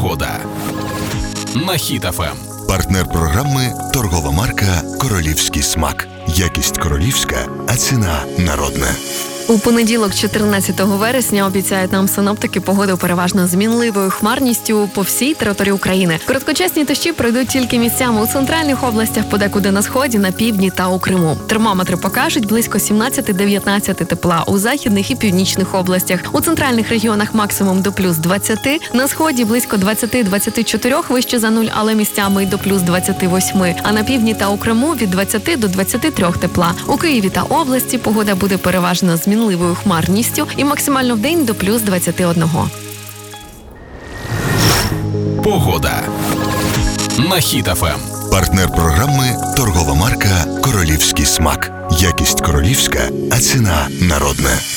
Погода на Хіт ФМ. Партнер програми – торгова марка «Королівський смак». Якість королівська, а ціна народна. У понеділок, 14 вересня, обіцяють нам синоптики погоду переважно змінливою хмарністю по всій території України. Короткочасні дощі пройдуть тільки місцями у центральних областях, подекуди на сході, на півдні та у Криму. Термометри покажуть близько 17-19 тепла у західних і північних областях. У центральних регіонах максимум до плюс 20, на сході близько 20-24 вище за нуль, але місцями й до плюс 28. А на півдні та у Криму від 20 до 23 тепла. У Києві та області погода буде переважно змінливою хмарністю і максимально вдень до плюс 21. Погода на Хіт ФМ. Партнер програми – торгова марка «Королівський смак». Якість королівська, а ціна народна.